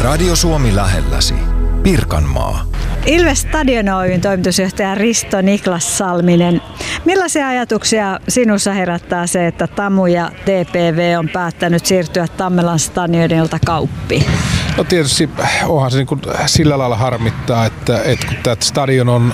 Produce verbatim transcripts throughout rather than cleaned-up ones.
Radio Suomi lähelläsi. Pirkanmaa. Ilves Stadion Oy:n toimitusjohtaja Risto Niklas Salminen. Millaisia ajatuksia sinussa herättää se, että Tamu ja T P V on päättänyt siirtyä Tammelan stadionilta Kauppiin? No tietysti onhan se niin kuin sillä lailla harmittaa, että, että kun tämä stadion on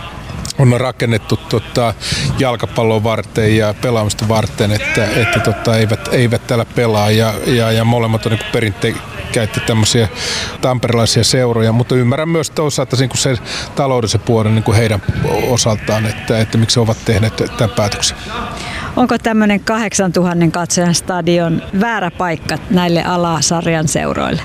on rakennettu tota, jalkapallon varten ja pelaamista varten, että, että tota, eivät, eivät täällä pelaa ja, ja, ja molemmat on niin perinteikäitä tämmöisiä tamperelaisia seuroja, mutta ymmärrän myös toisaalta niin se taloudellisen puolen niin heidän osaltaan, että, että miksi he ovat tehneet tämän päätöksen. Onko tämmöinen kahdeksantuhannen katsojan stadion väärä paikka näille alasarjan seuroille?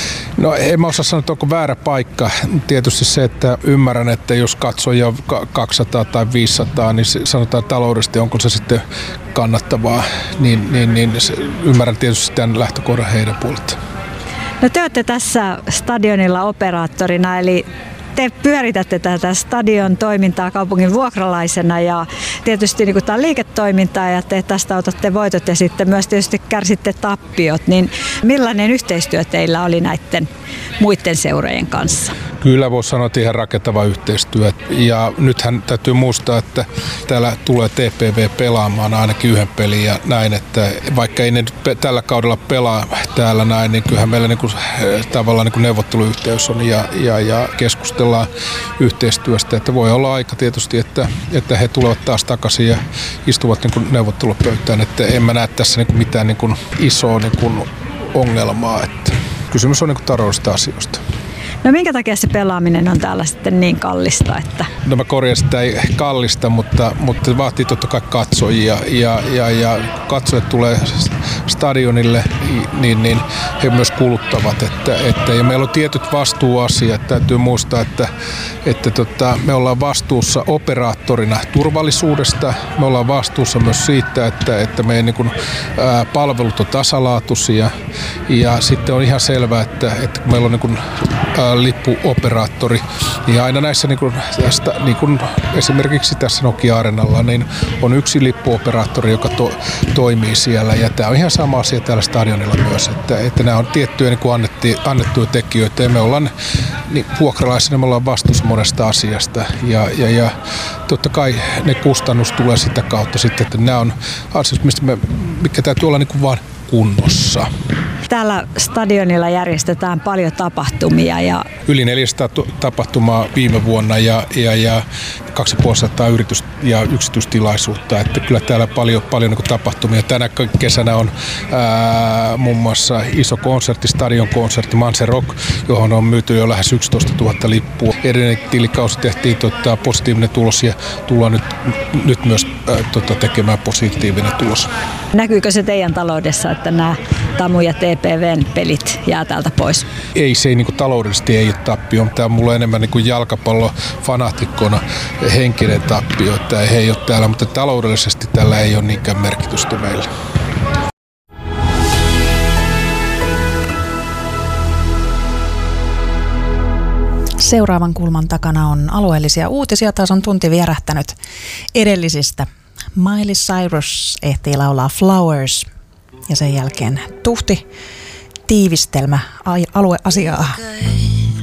No en mä osaa sanoa, että onko väärä paikka. Tietysti se, että ymmärrän, että jos katsoja on kaksisataa tai viisisataa, niin sanotaan taloudellisesti, onko se sitten kannattavaa, niin, niin, niin ymmärrän tietysti tämän lähtökohdan heidän puolelta. No te olette tässä stadionilla operaattorina, eli te pyöritätte tätä stadion toimintaa kaupungin vuokralaisena ja tietysti niin tämä on liiketoimintaa ja te tästä otatte voitot ja sitten myös tietysti kärsitte tappiot, niin millainen yhteistyö teillä oli näiden muiden seurojen kanssa? Kyllä voisi sanoa, että ihan rakentava yhteistyö ja nythän täytyy muistaa, että täällä tulee T P V pelaamaan ainakin yhden pelin ja näin, että vaikka ei ne nyt tällä kaudella pelaa täällä näin, niin kyllähän meillä niin kuin, tavallaan niin kuin neuvotteluyhteys on ja, ja, ja keskustellaan yhteistyöstä, että voi olla aika tietysti, että, että he tulevat taas takaisin ja istuvat niin kuin neuvottelupöytään, että en mä näe tässä niin kuin mitään niin kuin isoa niin kuin ongelmaa, että kysymys on niin kuin taloudellisista asioista. No minkä takia se pelaaminen on täällä sitten niin kallista? Että... No mä korjaan sitä ei kallista, mutta, mutta se vaatii totta kai katsojia ja, ja, ja katsojat tulee stadionille, niin, niin he myös kuluttavat. Että, että, ja meillä on tietyt vastuuasiat. Täytyy muistaa, että, että tota, me ollaan vastuussa operaattorina turvallisuudesta. Me ollaan vastuussa myös siitä, että, että meidän niin kuin, ää, palvelut on tasalaatuisia. Ja sitten on ihan selvää, että, että meillä on niin kuin, ää, lippuoperaattori. Ja aina näissä, niin kuin, tästä, niin kuin esimerkiksi tässä Nokia-areenalla, niin on yksi lippuoperaattori, joka to, toimii siellä. Ja tämä on ihan sama asia täällä stadionilla myös, että, että nämä on tiettyjä niin kuin annetti, annettuja tekijöitä. Ja me ollaan niin, vuokralaisina, me ollaan vastuussa monesta asiasta. Ja, ja, ja totta kai ne kustannus tulee sitä kautta sitten, että nämä on asiat, mistä me, mikä täytyy olla niin kuin vaan kunnossa. Täällä stadionilla järjestetään paljon tapahtumia. Ja... Yli neljäsataa tapahtumaa viime vuonna ja, ja, ja kaksisataaviisikymmentä yritys- ja yksityistilaisuutta. Että kyllä täällä paljon, paljon niin kuin tapahtumia. Tänä kesänä on ää, muun muassa iso konsertti, stadionkonsertti, Manse Rock, johon on myyty jo lähes yksitoista tuhatta lippua. Edellinen tilikausi tehtiin tota, positiivinen tulos ja tullaan nyt, nyt myös ää, tota, tekemään positiivinen tulos. Näkyykö se teidän taloudessa, että nämä Tamu ja T P V:n pelit jää täältä pois? Ei, se ei niin kuin taloudellisesti ei ole tappio. Tämä on mulle enemmän niin kuin jalkapallofanatikkona henkinen tappio, että he ei ole täällä, mutta taloudellisesti tällä ei ole niinkään merkitystä meille. Seuraavan kulman takana on alueellisia uutisia. Taas on tunti vierähtänyt edellisistä. Miley Cyrus ehtii laulaa Flowers ja sen jälkeen tuhti tiivistelmä alueasiaa.